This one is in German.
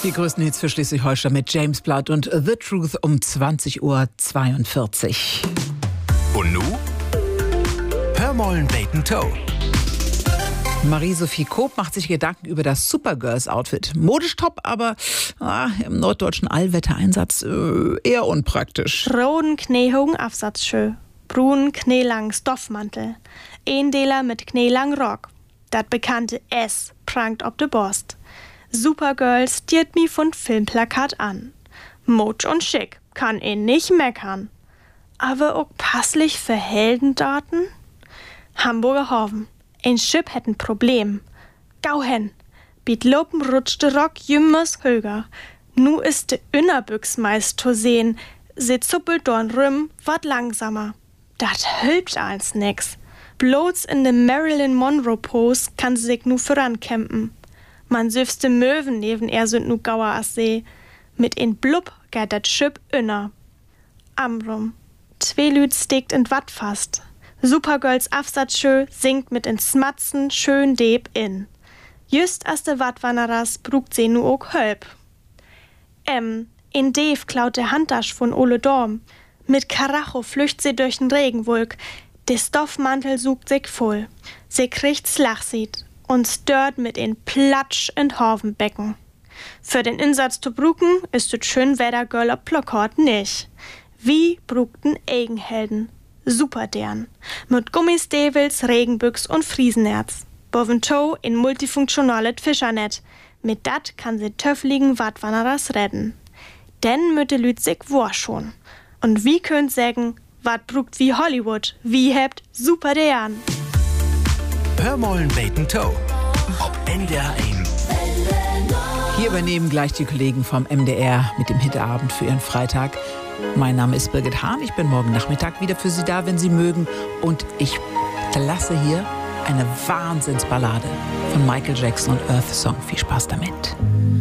Die größten Hits für Schleswig-Holstein mit James Blunt und The Truth um 20:42 Uhr. Und nu? Hör mollen Bacon Toe. Marie-Sophie Koop macht sich Gedanken über das Supergirls-Outfit. Modisch top, aber im norddeutschen Allwettereinsatz eher unpraktisch. Roden kneehogen Afsatzschö, brunen kneelangen Stoffmantel, Eendeler mit kneelang Rock. Dat bekannte S prangt ob de Borst. Supergirls stiert mi von Filmplakat an. Mutsch und schick, kann nicht meckern. Aber auch passlich für Heldendaten? Hamburger Hoven. Ein Schiff hätt ein Problem. Gau hen. Biet Lopen rutscht de Rock jümmers höger. Nu ist de Innerbüchs meist to sehen. Se zuppelt dorn rüm, wat langsamer. Dat hülpt als nix. Bloß in de Marilyn Monroe Pose kann sie sich nu vorankämpen. Man süfste Möwen neben er sind nu gauer as See. Mit in Blub geht dat Schiff inner. Amrum. 2 Lüd steckt in Watt fast. Supergirls Afsatzschö singt mit in Smatzen schön deb in. Just as de Wattwannerers brugt se nu ook Hölp. In Dave klaut der Handtasch von Ole Dorm. Mit Karacho flücht sie durch den Regenwolk. Der Stoffmantel sucht sich voll. Sie kriegt Slachsied und stört mit in Platsch in Horvenbecken. Für den Insatz zu bruken ist das schön Wettergirl ob Plockhort nicht. Wie brugten Eigenhelden. Super deren. Mit Gummistevels, Regenbüchs und Friesenerz. Boventow in multifunktionales Fischernetz. Mit dat kann sie töffligen Wattwannerers retten. Denn mit de Lüt sich war schon. Und wie könnt sägen, wat brugt wie Hollywood, wie hebt super deren. Hör mollen Bacon Toe. Ob NDR 1. Hier übernehmen gleich die Kollegen vom MDR mit dem Hitabend für ihren Freitag. Mein Name ist Birgit Hahn. Ich bin morgen Nachmittag wieder für Sie da, wenn Sie mögen. Und ich lasse hier eine Wahnsinnsballade von Michael Jackson und Earth Song. Viel Spaß damit.